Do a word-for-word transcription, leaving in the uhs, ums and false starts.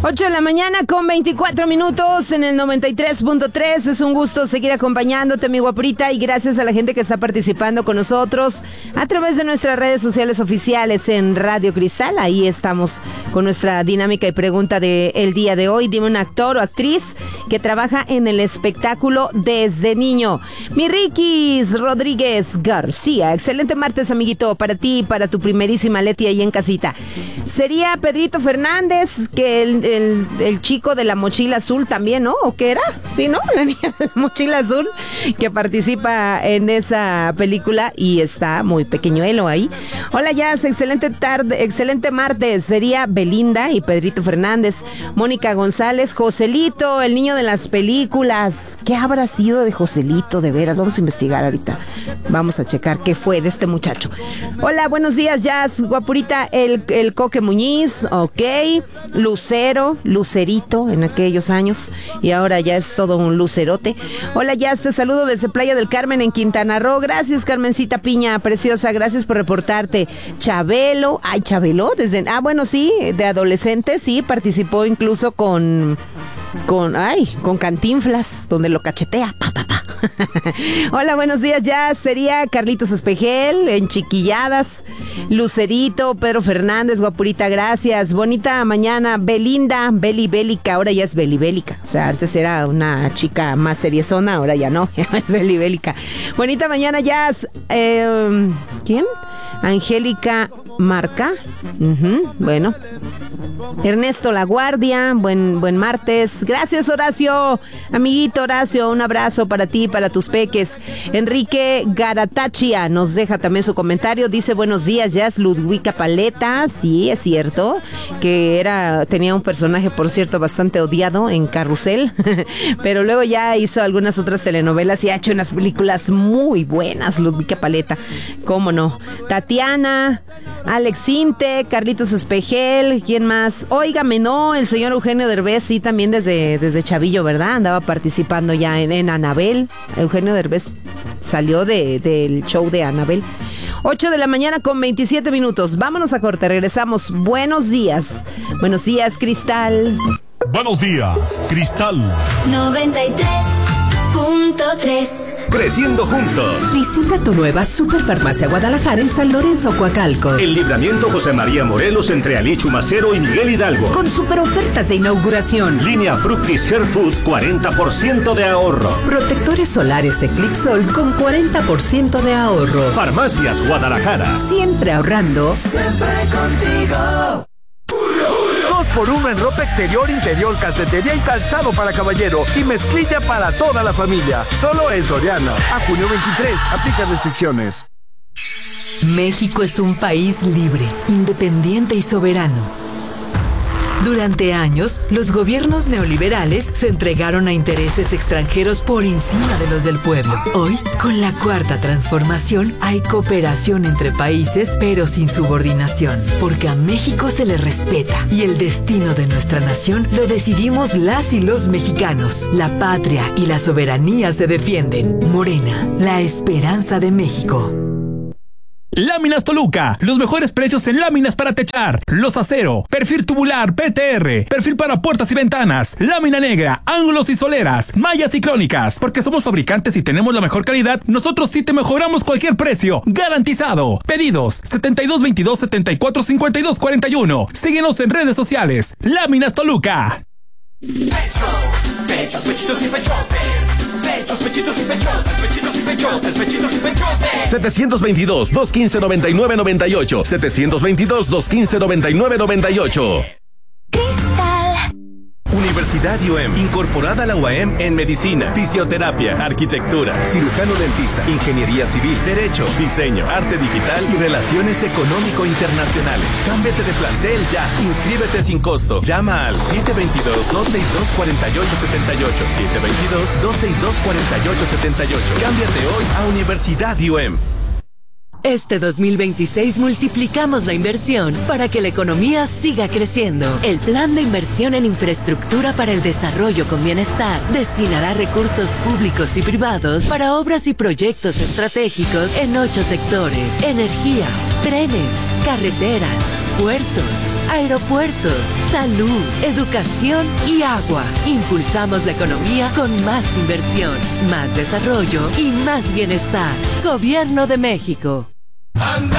ocho de la mañana con veinticuatro minutos en el noventa y tres punto tres. Es un gusto seguir acompañándote, mi guapurita, y gracias a la gente que está participando con nosotros a través de nuestras redes sociales oficiales en Radio Cristal. Ahí estamos con nuestra dinámica y pregunta del día de hoy. Dime un actor o actriz que trabaja en el espectáculo desde niño. Mi Riquis Rodríguez García. Excelente martes, amiguito, para ti y para tu primerísima Leti ahí en casita. Sería Pedrito Fernández, que el, el, el chico de la mochila azul también, ¿no? ¿O qué era? Sí, ¿no? La niña de la mochila azul que participa en esa película y está muy pequeñuelo ahí. Hola, Jazz, excelente tarde, excelente martes. Sería Belinda y Pedrito Fernández. Mónica González, Joselito, el niño de las películas. ¿Qué habrá sido de Joselito, de veras? Vamos a investigar ahorita. Vamos a checar qué fue de este muchacho. Hola, buenos días, Jazz, guapurita. El, el Coque Muñiz, ok. Lucero, Lucerito en aquellos años, y ahora ya es todo un lucerote. Hola, Jazz, te saludo desde Playa del Carmen en Quintana Roo. Gracias, Carmencita Piña, preciosa, gracias por reportarte. Chabelo, ay, Chabelo, desde, ah, bueno, sí, de adolescente, sí, participó incluso con, con, ay, con Cantinflas, donde lo cachetea, pa, pa, pa. Hola, buenos días, Jazz. Sería Carlitos Espejel en Chiquilladas, Lucerito, Pedro Fernández, guapurita, gracias. Bonita mañana, Belinda, Beli Bélica, ahora ya es Beli Bélica. O sea, antes era una chica más seriezona, ahora ya no, ya es Beli Bélica. Bonita mañana, Jazz. Eh, ¿Quién? Angélica Marca. Uh-huh, bueno. Ernesto La Guardia, buen, buen martes. Gracias, Horacio. Amiguito Horacio, un abrazo para ti y para tus peques. Enrique Garatachia nos deja también su comentario. Dice, buenos días, Jazz. Ludwika Paleta, sí, es cierto, que era, tenía un personaje, por cierto, bastante odiado en Carrusel, pero luego ya hizo algunas otras telenovelas y ha hecho unas películas muy buenas, Ludwika Paleta, cómo no. Tatiana, Alex Inte, Carlitos Espejel, ¿quién más? Óigame, no, el señor Eugenio Derbez, sí, también desde, desde chavillo, ¿verdad? Andaba participando ya en, en Anabel. Eugenio Derbez salió de, del show de Anabel. ocho de la mañana con veintisiete minutos. Vámonos a corte, regresamos. Buenos días. Buenos días, Cristal. Buenos días, Cristal. noventa y tres punto tres. Creciendo juntos. Visita tu nueva Superfarmacia Guadalajara en San Lorenzo, Coacalco. El Libramiento José María Morelos entre Alichu Macero y Miguel Hidalgo. Con super ofertas de inauguración. Línea Fructis Hair Food, cuarenta por ciento de ahorro. Protectores solares Eclipsol con cuarenta por ciento de ahorro. Farmacias Guadalajara. Siempre ahorrando. Siempre contigo. dos por uno en ropa exterior, interior, calcetería y calzado para caballero y mezclilla para toda la familia. Solo en Soriana. A junio veintitrés. Aplica restricciones. México es un país libre, independiente y soberano. Durante años, los gobiernos neoliberales se entregaron a intereses extranjeros por encima de los del pueblo. Hoy, con la cuarta transformación, hay cooperación entre países, pero sin subordinación. Porque a México se le respeta y el destino de nuestra nación lo decidimos las y los mexicanos. La patria y la soberanía se defienden. Morena, la esperanza de México. Láminas Toluca, los mejores precios en láminas para techar, los acero, perfil tubular P T R, perfil para puertas y ventanas, lámina negra, ángulos y soleras, mallas y crónicas. Porque somos fabricantes y tenemos la mejor calidad, nosotros sí te mejoramos cualquier precio, garantizado. Pedidos setenta y dos veintidós setenta y cuatro cincuenta y dos cuarenta y uno. Síguenos en redes sociales. Láminas Toluca. Pecho, pechos, pechitos y pechotes. Pechos, pechitos y pechotes, pechitos y pechotes, pechitos y pechotes. setecientos veintidós, doscientos quince, noventa y nueve noventa y ocho. setecientos veintidós, doscientos quince, noventa y nueve noventa y ocho. Cristal. Universidad U A M, incorporada a la U A M en medicina, fisioterapia, arquitectura, cirujano dentista, ingeniería civil, derecho, diseño, arte digital y relaciones económico-internacionales. Cámbiate de plantel ya. Inscríbete sin costo. Llama al siete dos dos, dos seis dos, cuatro ocho siete ocho. siete dos dos, dos seis dos, cuatro ocho siete ocho. Cámbiate hoy a Universidad U A M. Este dos mil veintiséis multiplicamos la inversión para que la economía siga creciendo. El Plan de Inversión en Infraestructura para el Desarrollo con Bienestar destinará recursos públicos y privados para obras y proyectos estratégicos en ocho sectores: energía, trenes, carreteras, puertos, aeropuertos, salud, educación y agua. Impulsamos la economía con más inversión, más desarrollo y más bienestar. Gobierno de México. Anda